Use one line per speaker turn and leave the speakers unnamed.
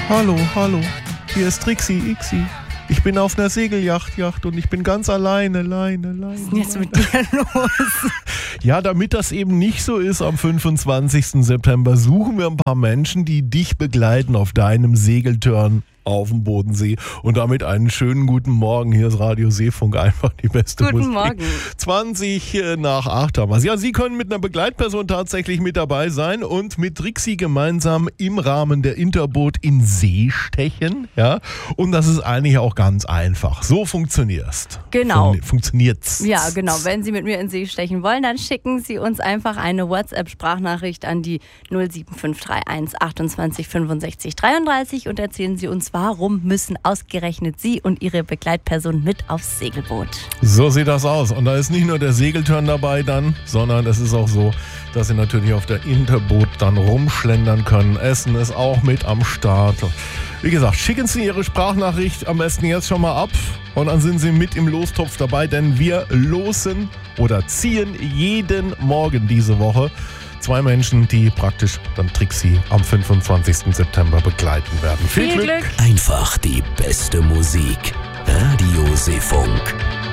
Hallo, hier ist Trixie Ixi. Ich bin auf einer Segelyacht und ich bin ganz alleine.
Was ist denn jetzt mit dir los?
Ja, damit das eben nicht so ist am 25. September, suchen wir ein paar Menschen, die dich begleiten auf deinem Segeltörn auf dem Bodensee. Und damit einen schönen guten Morgen. Hier ist Radio Seefunk, einfach die beste Musik.
Guten Morgen.
20 nach 8 haben wir es. Ja, Sie können mit einer Begleitperson tatsächlich mit dabei sein und mit Trixie gemeinsam im Rahmen der Interboot in See stechen. Ja, und das ist eigentlich auch ganz einfach. So funktioniert's.
Genau.
Funktioniert's.
Ja, genau. Wenn Sie mit mir in See stechen wollen, dann schicken Sie uns einfach eine WhatsApp-Sprachnachricht an die 07531 28 65 33 und erzählen Sie uns, warum müssen ausgerechnet Sie und Ihre Begleitperson mit aufs Segelboot?
So sieht das aus. Und da ist nicht nur der Segeltörn dabei dann, sondern es ist auch so, dass Sie natürlich auf der Interboot dann rumschlendern können. Essen ist auch mit am Start. Wie gesagt, schicken Sie Ihre Sprachnachricht am besten jetzt schon mal ab und dann sind Sie mit im Lostopf dabei, denn wir losen oder ziehen jeden Morgen diese Woche 2 Menschen, die praktisch dann Trixie am 25. September begleiten werden.
Viel Glück!
Einfach die beste Musik. Radio Seefunk.